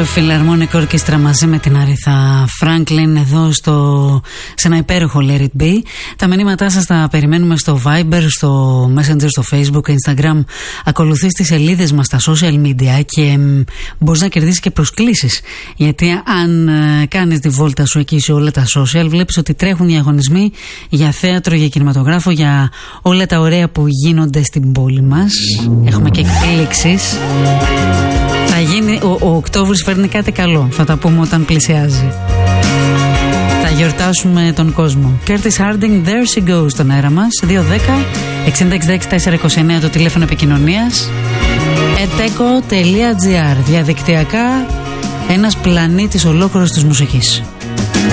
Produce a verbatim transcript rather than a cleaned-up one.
Philharmonic Orchestra μαζί με την Aretha Franklin εδώ στο, σε ένα υπέροχο Let It Be. Τα μηνύματά σας τα περιμένουμε στο Viber, στο Messenger, στο Facebook, Instagram. Ακολουθείς τις σελίδες μας στα social media και μ, μπορείς να κερδίσεις και προσκλήσεις. Γιατί αν ε, κάνεις τη βόλτα σου εκεί σε όλα τα social, βλέπεις ότι τρέχουν διαγωνισμοί για θέατρο, για κινηματογράφο, για όλα τα ωραία που γίνονται στην πόλη μας. Έχουμε και εκπλήξεις. Θα γίνει, ο, ο Οκτώβρης φέρνει κάτι καλό. Θα τα πούμε όταν πλησιάζει. Θα γιορτάσουμε τον κόσμο. Curtis Harding, There She Goes στον αέρα μας. δύο δέκα εξήντα εξήντα έξι τετρακόσια είκοσι εννέα το τηλέφωνο επικοινωνίας. eteco τελεία gr. Διαδικτυακά ένας πλανήτης ολόκληρος της μουσικής.